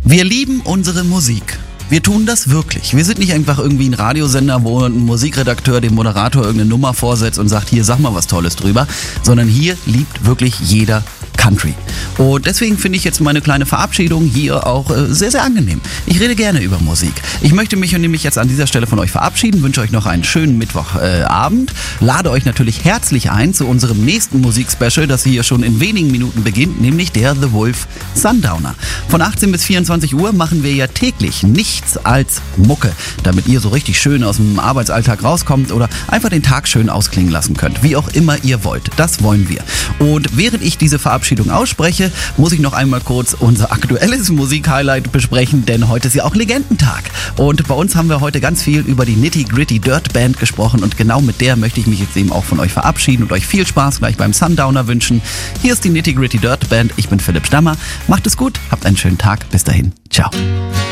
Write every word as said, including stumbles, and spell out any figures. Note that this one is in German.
Wir lieben unsere Musik. Wir tun das wirklich. Wir sind nicht einfach irgendwie ein Radiosender, wo ein Musikredakteur dem Moderator irgendeine Nummer vorsetzt und sagt, hier, sag mal was Tolles drüber, sondern hier liebt wirklich jeder Country. Und deswegen finde ich jetzt meine kleine Verabschiedung hier auch äh, sehr, sehr angenehm. Ich rede gerne über Musik. Ich möchte mich nämlich jetzt an dieser Stelle von euch verabschieden, wünsche euch noch einen schönen Mittwochabend, äh, lade euch natürlich herzlich ein zu unserem nächsten Musikspecial, das hier schon in wenigen Minuten beginnt, nämlich der The Wolf Sundowner. Von achtzehn bis vierundzwanzig Uhr machen wir ja täglich nichts als Mucke, damit ihr so richtig schön aus dem Arbeitsalltag rauskommt oder einfach den Tag schön ausklingen lassen könnt, wie auch immer ihr wollt. Das wollen wir. Und während ich diese Verabschiedung ausspreche, muss ich noch einmal kurz unser aktuelles Musik-Highlight besprechen, denn heute ist ja auch Legendentag. Und bei uns haben wir heute ganz viel über die Nitty Gritty Dirt Band gesprochen und genau mit der möchte ich mich jetzt eben auch von euch verabschieden und euch viel Spaß gleich beim Sundowner wünschen. Hier ist die Nitty Gritty Dirt Band, ich bin Philipp Stammer. Macht es gut, habt einen schönen Tag, bis dahin, ciao.